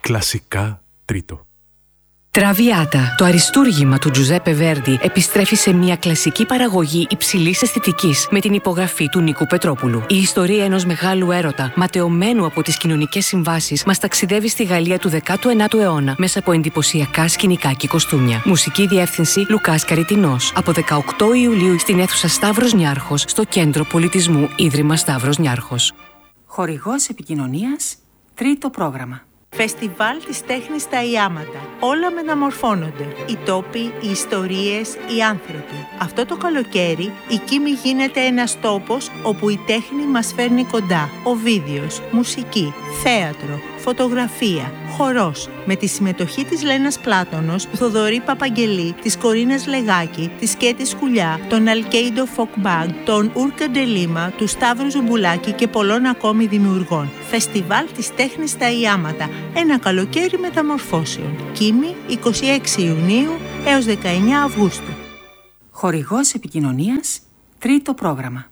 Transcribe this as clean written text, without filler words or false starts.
Κλασικά τρίτο. Τραβιάτα, το αριστούργημα του Τζουζέπε Βέρντι, επιστρέφει σε μια κλασική παραγωγή υψηλής αισθητικής με την υπογραφή του Νίκου Πετρόπουλου. Η ιστορία ενός μεγάλου έρωτα, ματαιωμένου από τις κοινωνικές συμβάσεις, μας ταξιδεύει στη Γαλλία του 19ου αιώνα μέσα από εντυπωσιακά σκηνικά και κοστούμια. Μουσική διεύθυνση Λουκάς Καριτινός. Από 18 Ιουλίου στην αίθουσα Σταύρος Νιάρχος, στο Κέντρο Πολιτισμού Ίδρυμα Σταύρος Νιάρχος. Χορηγός επικοινωνίας, τρίτο πρόγραμμα. Φεστιβάλ της τέχνης στα Ιάματα. Όλα μεταμορφώνονται. Οι τόποι, οι ιστορίες, οι άνθρωποι. Αυτό το καλοκαίρι η Κίμη γίνεται ένας τόπος όπου η τέχνη μας φέρνει κοντά. Οβίδιος, μουσική, θέατρο, φωτογραφία, χορός. Με τη συμμετοχή της Λένας Πλάτωνος, του Θοδωρή Παπαγγελή, της Κορίνας Λεγάκη, της Κέτης Σκουλιά, των Αλκέιντο Φοκμπάγκ, των Ούρκα Ντελίμα, του Σταύρου Ζουμπουλάκη και πολλών ακόμη δημιουργών. Φεστιβάλ της τέχνης στα Ιάματα. Ένα καλοκαίρι μεταμορφώσεων. Κίμη, 26 Ιουνίου έως 19 Αυγούστου. Χορηγός επικοινωνίας, τρίτο πρόγραμμα.